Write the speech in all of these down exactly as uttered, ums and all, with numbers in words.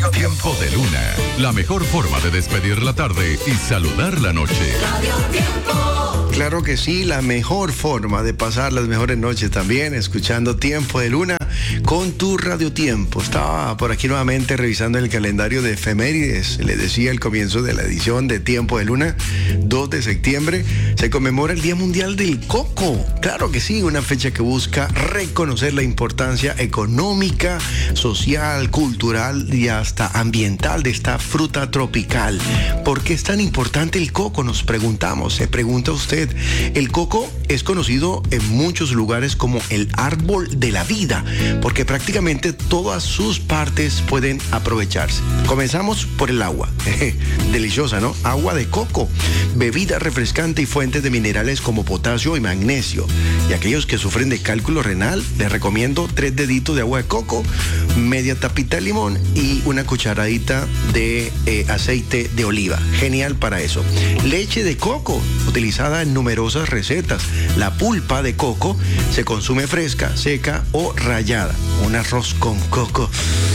Tiempo de Luna, la mejor forma de despedir la tarde y saludar la noche. Radio Tiempo. Claro que sí, la mejor forma de pasar las mejores noches también, escuchando Tiempo de Luna con tu Radio Tiempo. Estaba por aquí nuevamente revisando el calendario de efemérides. Les decía al comienzo de la edición de Tiempo de Luna, dos de septiembre, se conmemora el Día Mundial del Coco. Claro que sí, una fecha que busca reconocer la importancia económica, social, cultural y hasta ambiental de esta fruta tropical. ¿Por qué es tan importante el coco? Nos preguntamos, se pregunta usted. El coco es conocido en muchos lugares como el árbol de la vida, porque prácticamente todas sus partes pueden aprovecharse. Comenzamos por el agua. Deliciosa, ¿no? Agua de coco, bebida refrescante y fuentes de minerales como potasio y magnesio. Y aquellos que sufren de cálculo renal, les recomiendo tres deditos de agua de coco, media tapita de limón y una cucharadita de eh, aceite de oliva. Genial para eso. Leche de coco, utilizada en numerosas recetas. La pulpa de coco se consume fresca, seca o rallada. Un arroz con coco.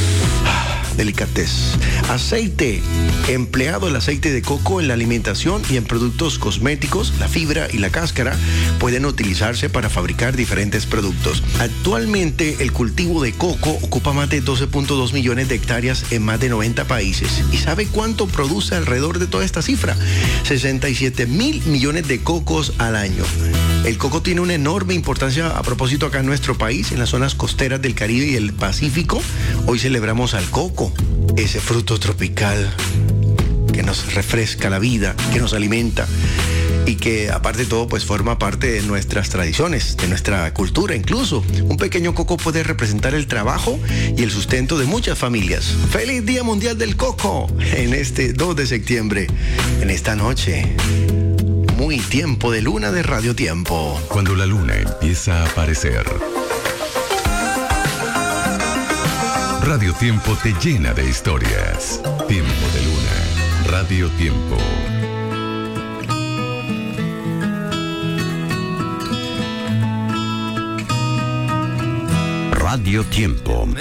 Delicatez. Aceite. Empleado el aceite de coco en la alimentación y en productos cosméticos, la fibra y la cáscara pueden utilizarse para fabricar diferentes productos. Actualmente el cultivo de coco ocupa más de doce punto dos millones de hectáreas en más de noventa países. ¿Y sabe cuánto produce alrededor de toda esta cifra? sesenta y siete mil millones de cocos al año. El coco tiene una enorme importancia a propósito acá en nuestro país, en las zonas costeras del Caribe y el Pacífico. Hoy celebramos al coco, ese fruto tropical que nos refresca la vida, que nos alimenta y que aparte de todo pues forma parte de nuestras tradiciones, de nuestra cultura incluso. Un pequeño coco puede representar el trabajo y el sustento de muchas familias. ¡Feliz Día Mundial del Coco! En este dos de septiembre, en esta noche. Muy Tiempo de Luna de Radio Tiempo. Cuando la luna empieza a aparecer, Radio Tiempo te llena de historias. Tiempo de Luna, Radio Tiempo. Radio Tiempo.